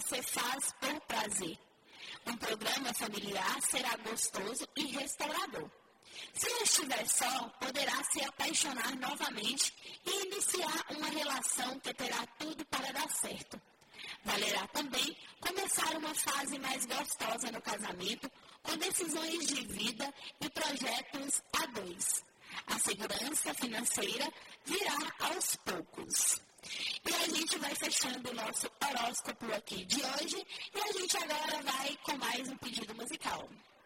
você faz por prazer. Um programa familiar será gostoso e restaurador. Se estiver só, poderá se apaixonar novamente e iniciar uma relação que terá tudo para dar certo. Valerá também começar uma fase mais gostosa no casamento, com decisões de vida e projetos a dois. A segurança financeira virá aos poucos. E a gente vai fechando o nosso horóscopo aqui de hoje e a gente agora vai com mais um pedido musical.